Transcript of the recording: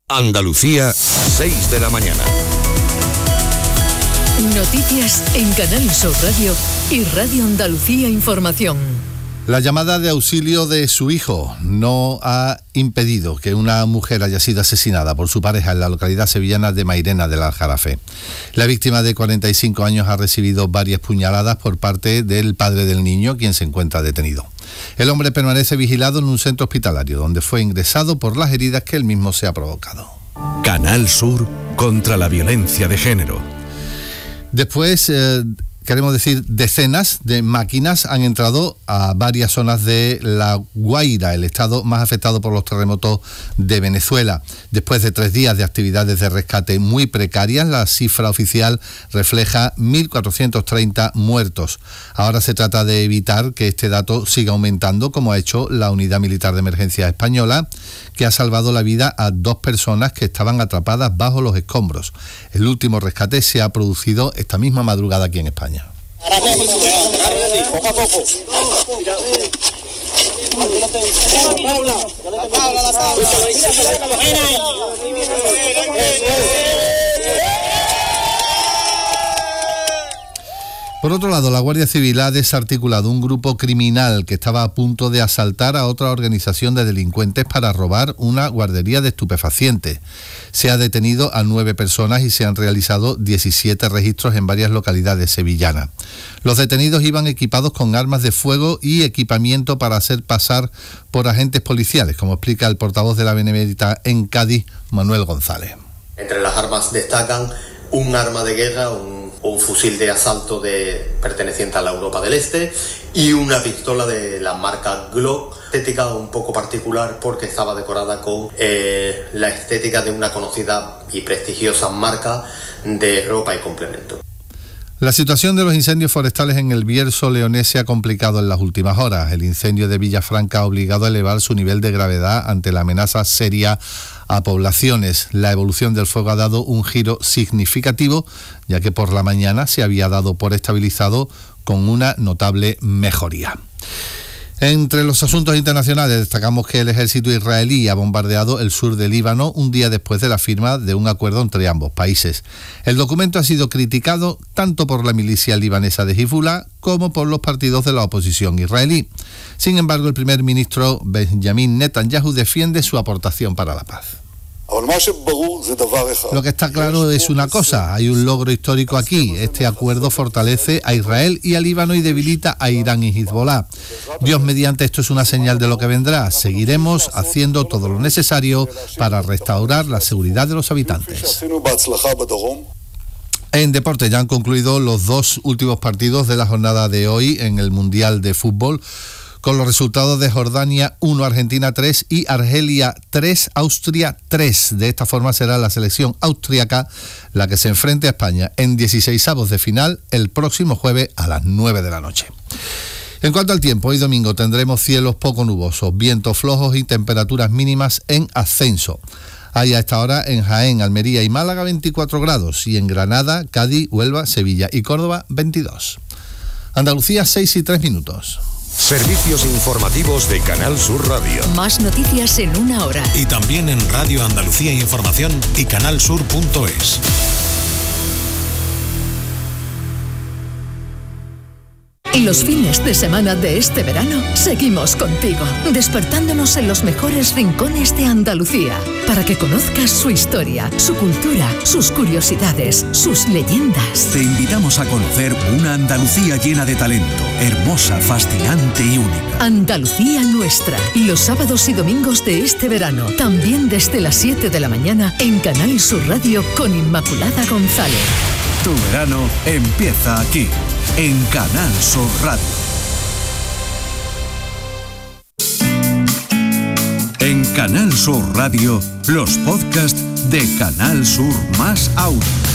Andalucía, 6 de la mañana. Noticias en Canal Sur Radio y Radio Andalucía Información. La llamada de auxilio de su hijo no ha impedido que una mujer haya sido asesinada por su pareja en la localidad sevillana de Mairena del Aljarafe. La víctima de 45 años ha recibido varias puñaladas por parte del padre del niño, quien se encuentra detenido. El hombre permanece vigilado en un centro hospitalario, donde fue ingresado por las heridas que él mismo se ha provocado. Canal Sur contra la violencia de género. Después, queremos decir, decenas de máquinas han entrado a varias zonas de La Guaira, el estado más afectado por los terremotos de Venezuela. Después de 3 días de actividades de rescate muy precarias, la cifra oficial refleja 1.430 muertos. Ahora se trata de evitar que este dato siga aumentando, como ha hecho la Unidad Militar de Emergencia Española, que ha salvado la vida a 2 personas que estaban atrapadas bajo los escombros. El último rescate se ha producido esta misma madrugada aquí en España. Por otro lado, la Guardia Civil ha desarticulado un grupo criminal que estaba a punto de asaltar a otra organización de delincuentes para robar una guardería de estupefacientes. Se ha detenido a 9 personas y se han realizado 17 registros en varias localidades sevillanas. Los detenidos iban equipados con armas de fuego y equipamiento para hacer pasar por agentes policiales, como explica el portavoz de la Benemérita en Cádiz, Manuel González. Entre las armas destacan un arma de guerra, un fusil de asalto perteneciente a la Europa del Este y una pistola de la marca Glock, estética un poco particular porque estaba decorada con la estética de una conocida y prestigiosa marca de ropa y complementos. La situación de los incendios forestales en el Bierzo leonés se ha complicado en las últimas horas. El incendio de Villafranca ha obligado a elevar su nivel de gravedad ante la amenaza seria a poblaciones. La evolución del fuego ha dado un giro significativo, ya que por la mañana se había dado por estabilizado con una notable mejoría. Entre los asuntos internacionales destacamos que el ejército israelí ha bombardeado el sur del Líbano un día después de la firma de un acuerdo entre ambos países. El documento ha sido criticado tanto por la milicia libanesa de Hezbollah como por los partidos de la oposición israelí. Sin embargo, el primer ministro Benjamin Netanyahu defiende su aportación para la paz. Lo que está claro es una cosa, hay un logro histórico aquí. Este acuerdo fortalece a Israel y a Líbano y debilita a Irán y Hezbollah. Dios mediante, esto es una señal de lo que vendrá. Seguiremos haciendo todo lo necesario para restaurar la seguridad de los habitantes. En deporte ya han concluido los 2 últimos partidos de la jornada de hoy en el Mundial de Fútbol, con los resultados de Jordania 1, Argentina 3 y Argelia 3, Austria 3. De esta forma será la selección austríaca la que se enfrente a España en 16avos de final el próximo jueves a las 9 de la noche. En cuanto al tiempo, hoy domingo tendremos cielos poco nubosos, vientos flojos y temperaturas mínimas en ascenso. Hay a esta hora en Jaén, Almería y Málaga 24 grados y en Granada, Cádiz, Huelva, Sevilla y Córdoba 22. Andalucía 6:03. Servicios informativos de Canal Sur Radio. Más noticias en 1 hora. Y también en Radio Andalucía Información y canalsur.es. Y los fines de semana de este verano seguimos contigo, despertándonos en los mejores rincones de Andalucía, para que conozcas su historia, su cultura, sus curiosidades, sus leyendas. Te invitamos a conocer una Andalucía llena de talento, hermosa, fascinante y única. Andalucía nuestra, los sábados y domingos de este verano, también desde las 7 de la mañana en Canal Sur Radio con Inmaculada González. Tu verano empieza aquí, en Canal Sur Radio. En Canal Sur Radio, los podcasts de Canal Sur más Audio.